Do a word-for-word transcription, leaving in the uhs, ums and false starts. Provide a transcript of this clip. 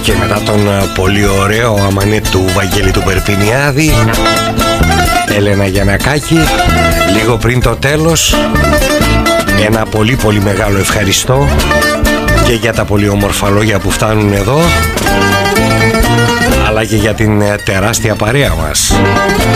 Και μετά τον πολύ ωραίο αμανί του Βαγγέλη του Περπινιάδη, Έλενα Γιαννακάκη, λίγο πριν το τέλος, ένα πολύ πολύ μεγάλο ευχαριστώ και για τα πολύ όμορφα λόγια που φτάνουν εδώ, αλλά και για την τεράστια παρέα μας.